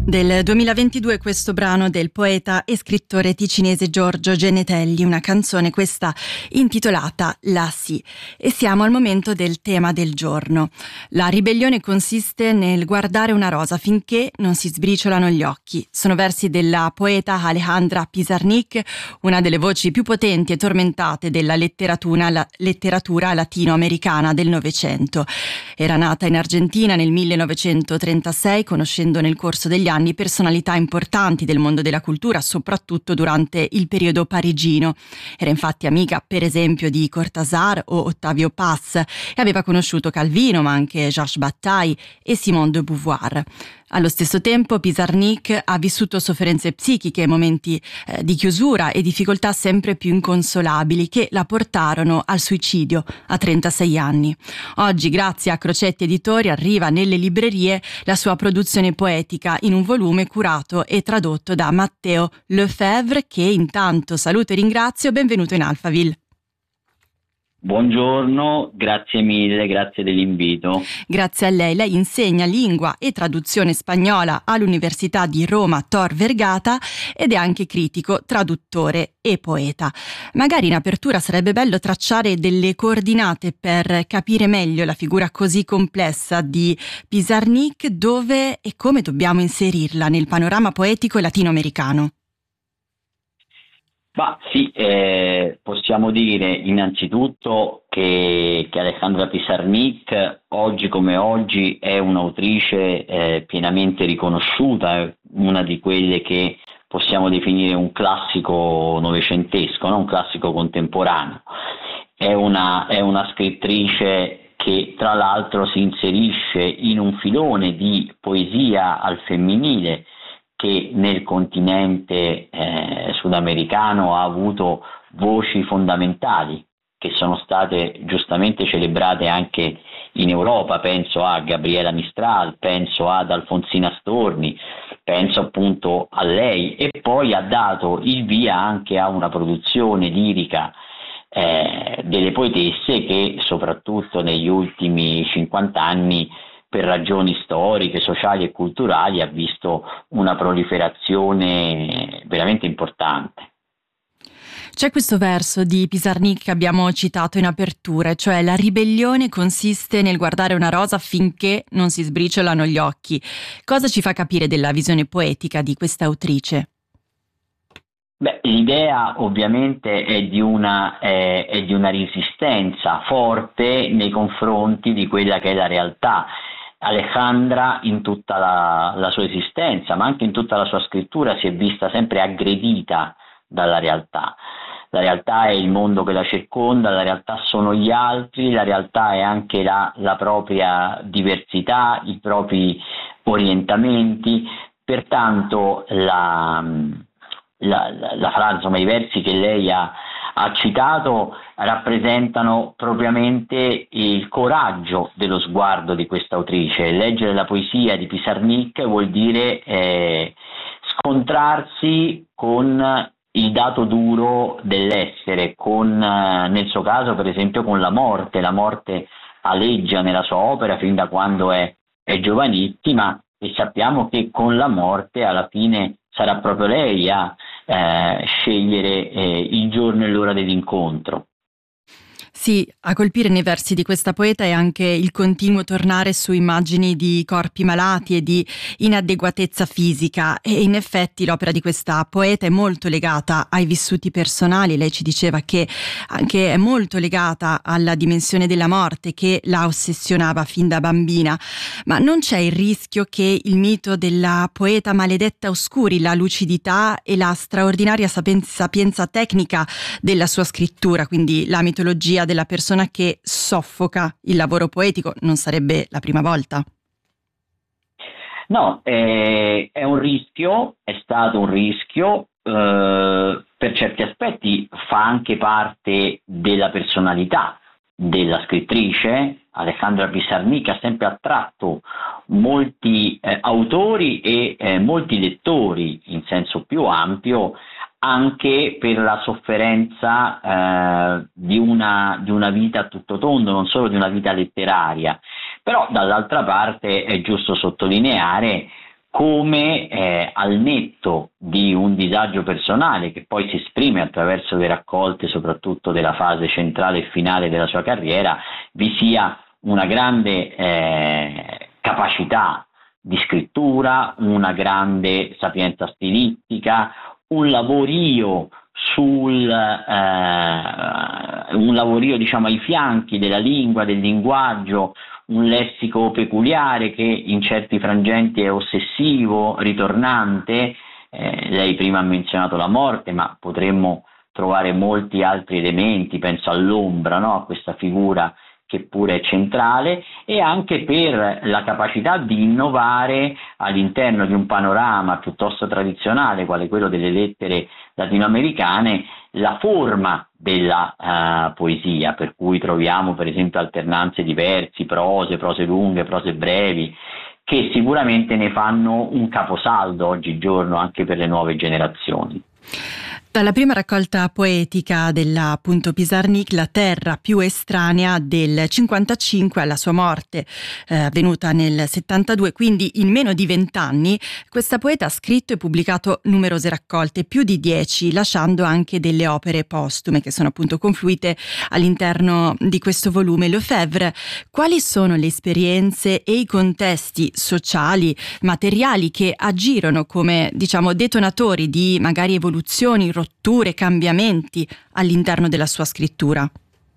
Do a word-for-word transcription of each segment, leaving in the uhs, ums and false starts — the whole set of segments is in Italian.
Del duemilaventidue questo brano del poeta e scrittore ticinese Giorgio Genetelli, una canzone questa intitolata La Si. E siamo al momento del tema del giorno. La ribellione consiste nel guardare una rosa finché non si sbriciolano gli occhi. Sono versi della poeta Alejandra Pizarnik, una delle voci più potenti e tormentate della letteratura, la letteratura latinoamericana del Novecento. Era nata in Argentina nel millenovecentotrentasei, conoscendo nel corso degli anni personalità importanti del mondo della cultura, soprattutto durante il periodo parigino. Era infatti amica, per esempio, di Cortázar o Ottavio Paz e aveva conosciuto Calvino, ma anche Georges Bataille e Simone de Beauvoir. Allo stesso tempo Pizarnik ha vissuto sofferenze psichiche, momenti eh, di chiusura e difficoltà sempre più inconsolabili che la portarono al suicidio a trentasei anni. Oggi, grazie a Crocetti Editori, arriva nelle librerie la sua produzione poetica in un volume curato e tradotto da Matteo Lefebvre, che intanto saluto e ringrazio. Benvenuto in Alphaville. Buongiorno, grazie mille, grazie dell'invito. Grazie a lei. Lei insegna lingua e traduzione spagnola all'Università di Roma Tor Vergata ed è anche critico, traduttore e poeta. Magari in apertura sarebbe bello tracciare delle coordinate per capire meglio la figura così complessa di Pizarnik, dove e come dobbiamo inserirla nel panorama poetico latinoamericano. Ma sì, eh, possiamo dire innanzitutto che, che Alejandra Pizarnik oggi come oggi è un'autrice eh, pienamente riconosciuta, è una di quelle che possiamo definire un classico novecentesco, no? Un classico contemporaneo. È una, è una scrittrice che tra l'altro si inserisce in un filone di poesia al femminile che nel continente eh, sudamericano ha avuto voci fondamentali che sono state giustamente celebrate anche in Europa. Penso a Gabriela Mistral, penso ad Alfonsina Storni, penso appunto a lei, e poi ha dato il via anche a una produzione lirica eh, delle poetesse che soprattutto negli ultimi cinquanta anni per ragioni storiche, sociali e culturali ha visto una proliferazione veramente importante. C'è questo verso di Pizarnik che abbiamo citato in apertura, cioè la ribellione consiste nel guardare una rosa finché non si sbriciolano gli occhi. Cosa ci fa capire della visione poetica di questa autrice? Beh, l'idea ovviamente è di una, è, è di una resistenza forte nei confronti di quella che è la realtà. Alejandra in tutta la, la sua esistenza, ma anche in tutta la sua scrittura, si è vista sempre aggredita dalla realtà. La realtà è il mondo che la circonda, la realtà sono gli altri, la realtà è anche la, la propria diversità, i propri orientamenti. Pertanto la, la, la, la frase, insomma, i versi che lei ha ha citato rappresentano propriamente il coraggio dello sguardo di questa autrice. Leggere la poesia di Pizarnik vuol dire eh, scontrarsi con il dato duro dell'essere, con, eh, nel suo caso per esempio con la morte. La morte aleggia nella sua opera fin da quando è, è giovanissima, e sappiamo che con la morte alla fine sarà proprio lei a Eh, scegliere eh, il giorno e l'ora dell'incontro. Sì, a colpire nei versi di questa poeta è anche il continuo tornare su immagini di corpi malati e di inadeguatezza fisica, e in effetti l'opera di questa poeta è molto legata ai vissuti personali. Lei ci diceva che anche è molto legata alla dimensione della morte che la ossessionava fin da bambina. Ma non c'è il rischio che il mito della poeta maledetta oscuri la lucidità e la straordinaria sapienza tecnica della sua scrittura, quindi la mitologia della persona che soffoca il lavoro poetico? Non sarebbe la prima volta. No, è, è un rischio, è stato un rischio, eh, per certi aspetti fa anche parte della personalità della scrittrice. Alejandra Pizarnik ha sempre attratto molti eh, autori e eh, molti lettori in senso più ampio, anche per la sofferenza eh, di, una, di una vita a tutto tondo, non solo di una vita letteraria. Però dall'altra parte è giusto sottolineare come eh, al netto di un disagio personale che poi si esprime attraverso le raccolte, soprattutto della fase centrale e finale della sua carriera, vi sia una grande eh, capacità di scrittura, una grande sapienza stilistica, un lavorio sul eh, un lavorio diciamo ai fianchi della lingua, del linguaggio, un lessico peculiare che in certi frangenti è ossessivo, ritornante. Eh, lei prima ha menzionato la morte, ma potremmo trovare molti altri elementi, penso all'ombra, no? A questa figura che pure è centrale, e anche per la capacità di innovare all'interno di un panorama piuttosto tradizionale, quale quello delle lettere latinoamericane, la forma della uh, poesia, per cui troviamo per esempio alternanze di versi, prose, prose lunghe, prose brevi, che sicuramente ne fanno un caposaldo oggigiorno anche per le nuove generazioni. Dalla prima raccolta poetica della appunto Pizarnik, La terra più estranea, del cinquantacinque, alla sua morte eh, avvenuta nel settantadue, quindi in meno di vent'anni, questa poeta ha scritto e pubblicato numerose raccolte, più di dieci, lasciando anche delle opere postume che sono appunto confluite all'interno di questo volume. Lefebvre, quali sono le esperienze e i contesti sociali, materiali che agirono come, diciamo, detonatori di magari evoluzioni, rotture, cambiamenti all'interno della sua scrittura?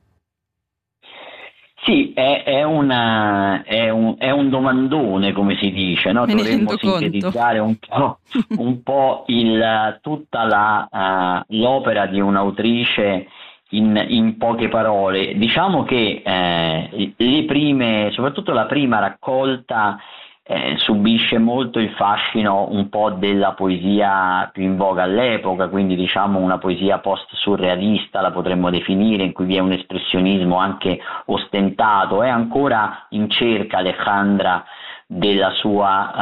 Sì, è, è, una, è, un, è un domandone, come si dice, no? Dovremmo sintetizzare un po', un po' il, tutta la, uh, l'opera di un'autrice in, in poche parole. Diciamo che eh, le prime, soprattutto la prima raccolta, Eh, subisce molto il fascino un po' della poesia più in voga all'epoca, quindi diciamo una poesia post-surrealista la potremmo definire, in cui vi è un espressionismo anche ostentato. È ancora in cerca Alejandra della sua,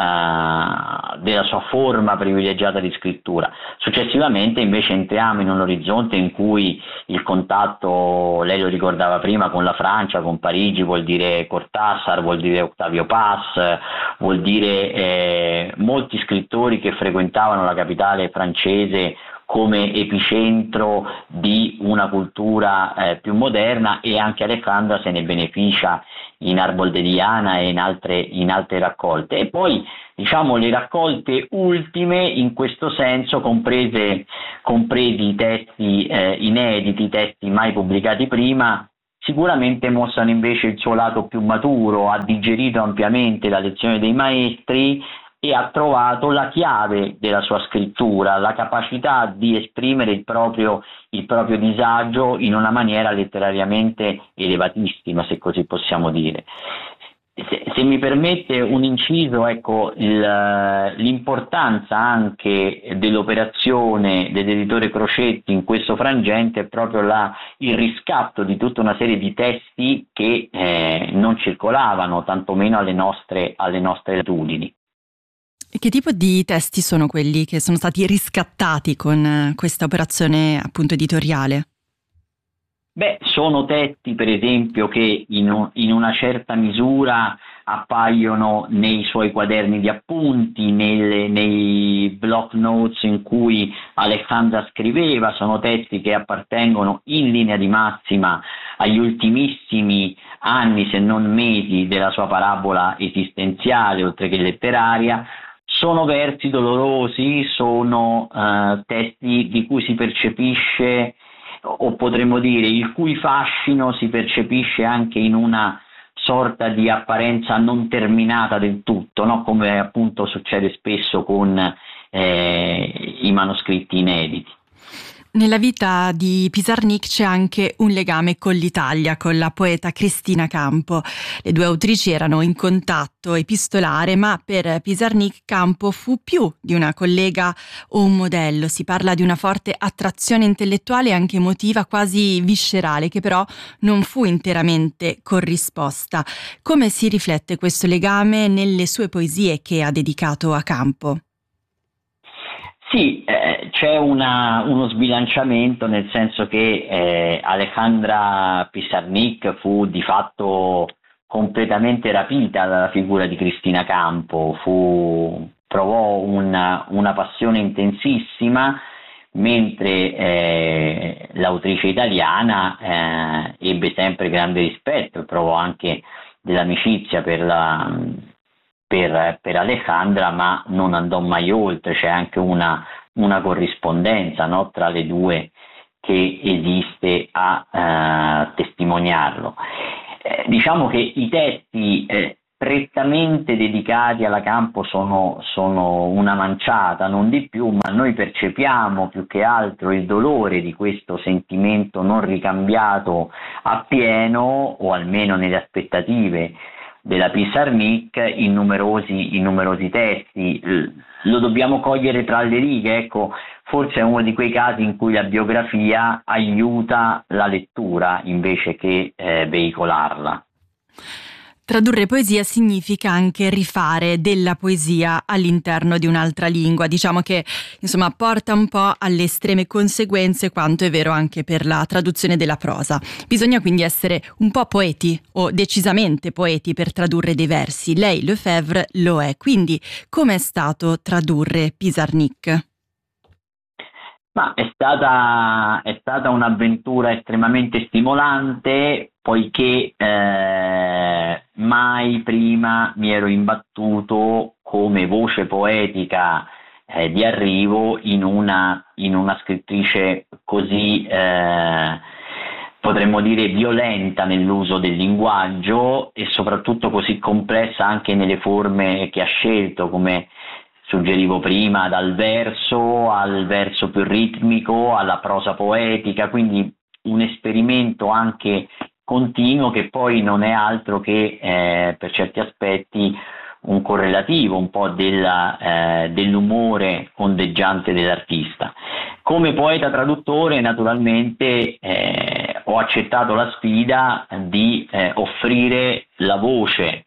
uh, della sua forma privilegiata di scrittura. Successivamente invece entriamo in un orizzonte in cui il contatto, lei lo ricordava prima, con la Francia, con Parigi, vuol dire Cortázar, vuol dire Octavio Paz, vuol dire eh, molti scrittori che frequentavano la capitale francese come epicentro di una cultura eh, più moderna, e anche Alejandra se ne beneficia in Arbol de Diana e in altre, in altre raccolte. E poi diciamo le raccolte ultime in questo senso, comprese, compresi i testi eh, inediti, i testi mai pubblicati prima, sicuramente mostrano invece il suo lato più maturo, ha digerito ampiamente la lezione dei maestri e ha trovato la chiave della sua scrittura, la capacità di esprimere il proprio, il proprio disagio in una maniera letterariamente elevatissima, se così possiamo dire. Se, se mi permette un inciso, ecco, il, l'importanza anche dell'operazione dell'editore Crocetti in questo frangente è proprio la, il riscatto di tutta una serie di testi che eh, non circolavano, tantomeno alle nostre, alle nostre latitudini. Che tipo di testi sono quelli che sono stati riscattati con questa operazione appunto editoriale? Beh, sono testi per esempio che in, in una certa misura appaiono nei suoi quaderni di appunti, nelle, nei block notes in cui Alejandra scriveva. Sono testi che appartengono in linea di massima agli ultimissimi anni, se non mesi, della sua parabola esistenziale oltre che letteraria. Sono versi dolorosi, sono uh, testi di cui si percepisce, o potremmo dire il cui fascino si percepisce anche in una sorta di apparenza non terminata del tutto, no? Come appunto succede spesso con eh, i manoscritti inediti. Nella vita di Pizarnik c'è anche un legame con l'Italia, con la poeta Cristina Campo. Le due autrici erano in contatto epistolare, ma per Pizarnik Campo fu più di una collega o un modello. Si parla di una forte attrazione intellettuale e anche emotiva, quasi viscerale, che però non fu interamente corrisposta. Come si riflette questo legame nelle sue poesie che ha dedicato a Campo? Sì, eh, c'è una, uno sbilanciamento, nel senso che eh, Alejandra Pizarnik fu di fatto completamente rapita dalla figura di Cristina Campo, fu provò una, una passione intensissima, mentre eh, l'autrice italiana eh, ebbe sempre grande rispetto e provò anche dell'amicizia per, la, per, per Alejandra, ma non andò mai oltre. C'è anche una, una corrispondenza, no, tra le due che esiste a eh, testimoniarlo. Eh, diciamo che i testi eh, prettamente dedicati alla Campo sono, sono una manciata, non di più, ma noi percepiamo più che altro il dolore di questo sentimento non ricambiato appieno, o almeno nelle aspettative della Pizarnik, in numerosi, in numerosi testi. Lo dobbiamo cogliere tra le righe, ecco, forse è uno di quei casi in cui la biografia aiuta la lettura invece che eh, veicolarla. Tradurre poesia significa anche rifare della poesia all'interno di un'altra lingua. Diciamo che, insomma, porta un po' alle estreme conseguenze, quanto è vero anche per la traduzione della prosa. Bisogna quindi essere un po' poeti, o decisamente poeti, per tradurre dei versi. Lei, Lefebvre, lo è. Quindi, com'è stato tradurre Pizarnik? Ma è stata, è stata un'avventura estremamente stimolante, poiché eh, mai prima mi ero imbattuto come voce poetica eh, di arrivo in una, in una scrittrice così, eh, potremmo dire, violenta nell'uso del linguaggio e soprattutto così complessa anche nelle forme che ha scelto, come suggerivo prima, dal verso al verso più ritmico, alla prosa poetica, quindi un esperimento anche continuo che poi non è altro che eh, per certi aspetti un correlativo un po' della, eh, dell'umore ondeggiante dell'artista. Come poeta traduttore naturalmente eh, ho accettato la sfida di eh, offrire la voce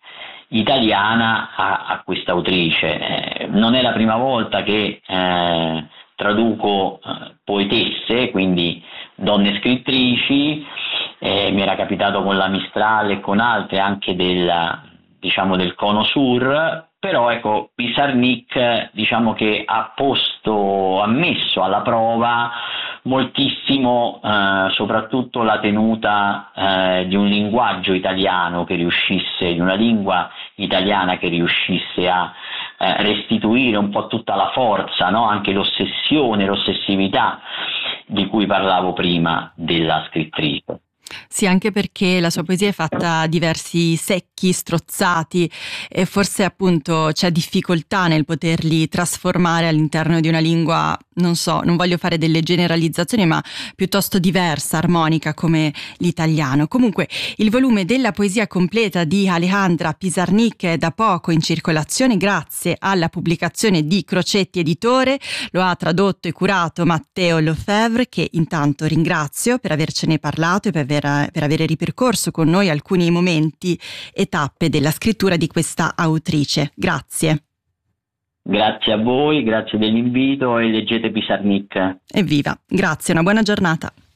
italiana a, a questa autrice. Eh, non è la prima volta che eh, traduco eh, poetesse, quindi donne scrittrici, eh, mi era capitato con la Mistral e con altre anche del, diciamo, del Cono Sur, però ecco, Pizarnik diciamo che ha posto, ha messo alla prova moltissimo eh, soprattutto la tenuta eh, di un linguaggio italiano che riuscisse, di una lingua italiana che riuscisse a eh, restituire un po' tutta la forza, no? Anche l'ossessione, l'ossessività di cui parlavo prima della scrittrice. Sì, anche perché la sua poesia è fatta di versi secchi, strozzati, e forse appunto c'è difficoltà nel poterli trasformare all'interno di una lingua, non so, non voglio fare delle generalizzazioni, ma piuttosto diversa, armonica come l'italiano. Comunque il volume della poesia completa di Alejandra Pizarnik è da poco in circolazione grazie alla pubblicazione di Crocetti Editore. Lo ha tradotto e curato Matteo Lefebvre, che intanto ringrazio per avercene parlato e per aver per avere ripercorso con noi alcuni momenti e tappe della scrittura di questa autrice. Grazie. Grazie a voi, grazie dell'invito e leggete Pizarnik. Evviva, grazie, una buona giornata.